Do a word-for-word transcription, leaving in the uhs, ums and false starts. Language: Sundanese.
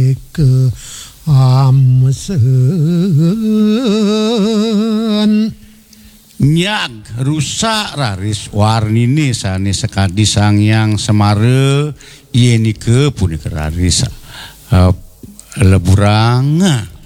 ke amsen nyag rusak raris warnine sane sekadi Sangyang Semare ieu nike punika raris uh, leburang